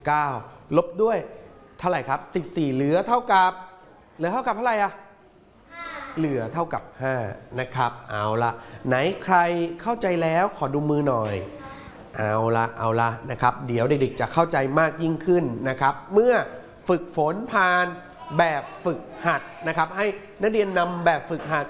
9ลบด้วยเท่าไหร่ครับ14เหลือเท่ากับเท่าไหร่อะเหลือเท่ากับ5นะครับเอาละไหนใครเข้าใจแล้วขอดูมือหน่อยเอาละนะครับเดี๋ยวเด็กๆจะเข้าใจมากยิ่งขึ้นนะครับเมื่อฝึกฝนผ่านแบบฝึกหัดนะครับให้นักเรียนนำแบบฝึกหัด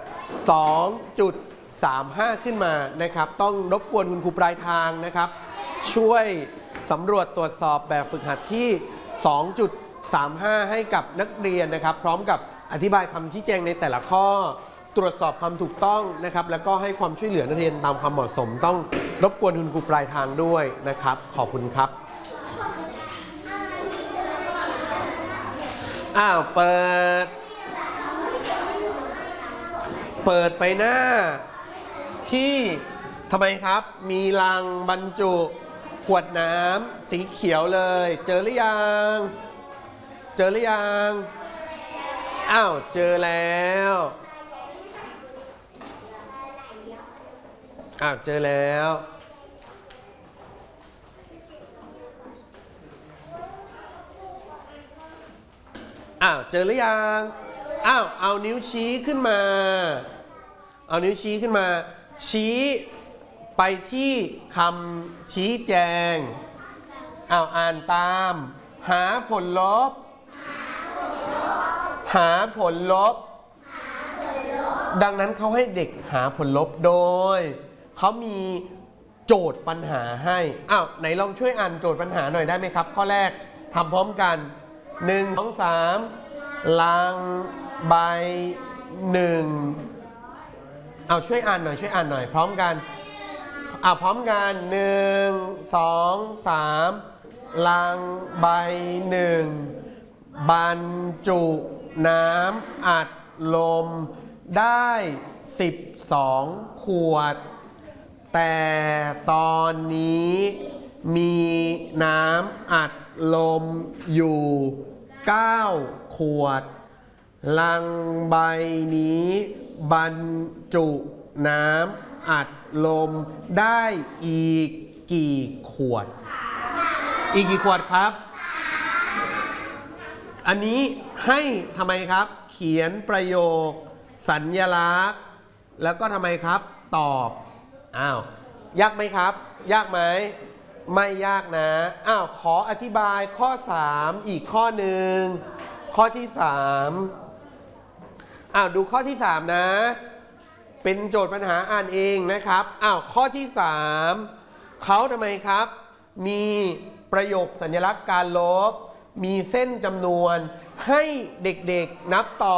2.35 ขึ้นมานะครับต้องรบกวนคุณครูปลายทางนะครับช่วยสำรวจตรวจสอบแบบฝึกหัดที่ 2.35 ให้กับนักเรียนนะครับพร้อมกับอธิบายคำชี้แจงในแต่ละข้อตรวจสอบความถูกต้องนะครับแล้วก็ให้ความช่วยเหลือนักเรียนตามความเหมาะสมต้องรบกวนคุณครูปลายทางด้วยนะครับขอบคุณครับเปิดไปหน้าที่ทำไมครับมีลังบรรจุขวดน้ำสีเขียวเลยเจอหรือยังเจอแล้วเจอแล้วเจอหรือยังเอานิ้วชี้ขึ้นมาชี้ไปที่คำชี้แจงอ่านตามหาผลลบดังนั้นเขาให้เด็กหาผลลบโดยเขามีโจทย์ปัญหาให้ไหนลองช่วยอ่านโจทย์ปัญหาหน่อยได้ไหมครับข้อแรกทำพร้อมกัน1 2 3ลังใบ1ช่วยอ่านหน่อยพร้อมกันพร้อมกัน1 2 3ลังใบ1บรรจุน้ำอัดลมได้12ขวดแต่ตอนนี้มีน้ำอัดลมอยู่9ขวดลังใบนี้บรรจุน้ำอัดลมได้อีกกี่ขวดครับอันนี้ให้ทำไมครับเขียนประโยคสัญลักษณ์แล้วก็ทำไมครับตอบยากไหมครับยากไหมไม่ยากนะขออธิบายข้อ3อีกข้อหนึ่งข้อที่3ดูข้อที่3นะเป็นโจทย์ปัญหาอ่านเองนะครับข้อที่3เขาทำไมครับมีประโยคสัญลักษณ์การลบมีเส้นจำนวนให้เด็กๆนับต่อ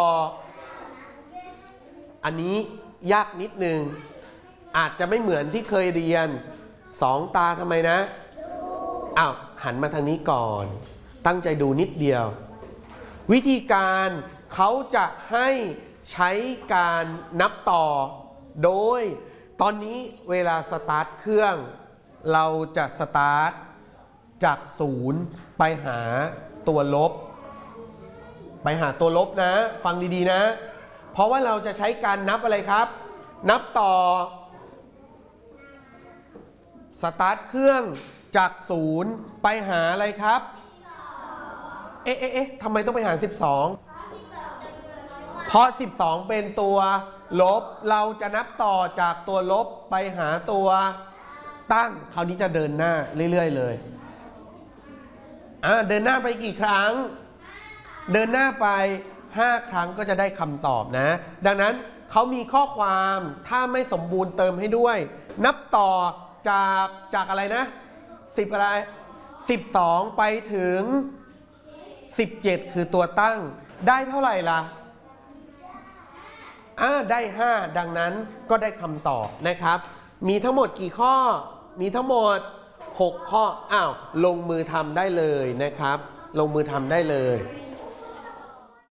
อันนี้ยากนิดนึงอาจจะไม่เหมือนที่เคยเรียน2ตาทำไมนะหันมาทางนี้ก่อนตั้งใจดูนิดเดียววิธีการเขาจะให้ใช้การนับต่อโดยตอนนี้เวลาสตาร์ทเครื่องเราจะสตาร์ทจาก0ไปหาตัวลบนะฟังดีๆนะเพราะว่าเราจะใช้การนับอะไรครับนับต่อสตาร์ทเครื่องจาก0ไปหาอะไรครับทำไมต้องไปหา12เพราะ12เป็นตัวลบเราจะนับต่อจากตัวลบไปหาตัวตั้งคราวนี้จะเดินหน้าเรื่อยๆเลยเดินหน้าไปกี่ครั้งเดินหน้าไป5ครั้งก็จะได้คำตอบนะดังนั้นเขามีข้อความถ้าไม่สมบูรณ์เติมให้ด้วยนับต่อจากอะไรนะ10อะไร12ไปถึง17คือตัวตั้งได้เท่าไหร่ล่ะได้5ดังนั้นก็ได้คำตอบนะครับมีทั้งหมดกี่ข้อมีทั้งหมด6ข้อลงมือทำได้เลยนะครับลงมือทำได้เลย